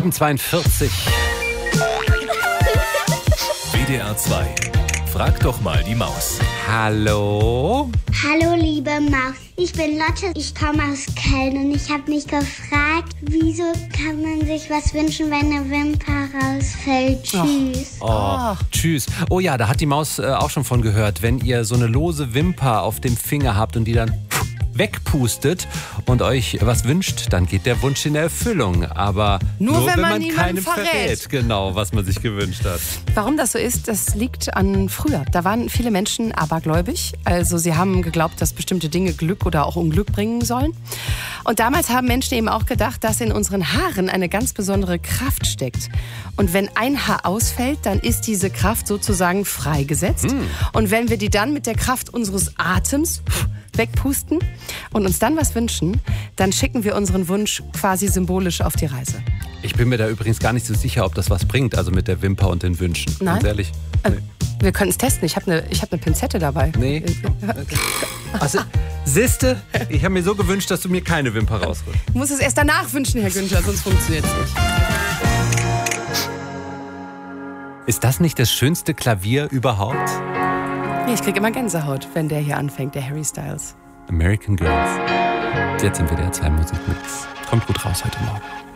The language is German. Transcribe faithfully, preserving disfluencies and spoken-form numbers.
sieben Uhr zweiundvierzig. W D R zwei. Frag doch mal die Maus. Hallo? Hallo, liebe Maus. Ich bin Lotte, ich komme aus Köln und ich habe mich gefragt, wieso kann man sich was wünschen, wenn eine Wimper rausfällt? Tschüss. Oh, oh, tschüss. Oh ja, da hat die Maus äh, auch schon von gehört. Wenn ihr so eine lose Wimper auf dem Finger habt und die dann wegpustet und euch was wünscht, dann geht der Wunsch in Erfüllung. Aber nur, nur wenn, wenn man, man niemanden keinem verrät. verrät, genau, was man sich gewünscht hat. Warum das so ist, das liegt an früher. Da waren viele Menschen abergläubig. Also sie haben geglaubt, dass bestimmte Dinge Glück oder auch Unglück bringen sollen. Und damals haben Menschen eben auch gedacht, dass in unseren Haaren eine ganz besondere Kraft steckt. Und wenn ein Haar ausfällt, dann ist diese Kraft sozusagen freigesetzt. Hm. Und wenn wir die dann mit der Kraft unseres Atems wegpusten und uns dann was wünschen, dann schicken wir unseren Wunsch quasi symbolisch auf die Reise. Ich bin mir da übrigens gar nicht so sicher, ob das was bringt, also mit der Wimper und den Wünschen. Nein? Ganz ehrlich. Äh, wir können es testen. Ich habe eine ich hab ne Pinzette dabei. Nee. Also, siehste, ich habe mir so gewünscht, dass du mir keine Wimper rausrückst. Ich muss es erst danach wünschen, Herr Günther, sonst funktioniert es nicht. Ist das nicht das schönste Klavier überhaupt? Ja, ich kriege immer Gänsehaut, wenn der hier anfängt, der Harry Styles. American Girls. Jetzt sind wir der zwei Musikmix. Kommt gut raus heute Morgen.